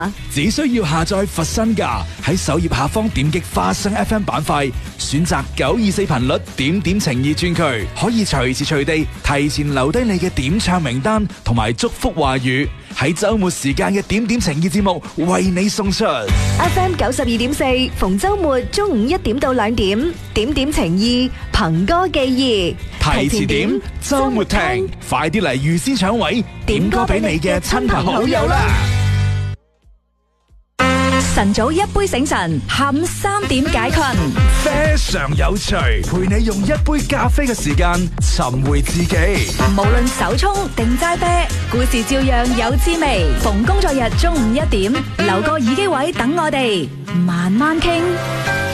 只需要下載佛身價，喺首頁下方點擊花生 FM 版塊，選擇924頻率點點情意專區，可以隨時隨地提前留低你嘅點唱名單同埋祝福話語，喺周末時間嘅點點情意節目為你送出。 FM 92.4，逢周末中午1點到2點，點點情意，憑歌寄意， 提前點，周末聽，快啲嚟預先搶位，點歌俾你嘅親朋好友啦！ 晨早一杯醒神，下午3點解困， 非常有趣，陪你用一杯咖啡嘅時間尋回自己。 無論手沖定齋啤，故事照樣有滋味。逢工作日中午1點，留個耳機位等我哋慢慢傾。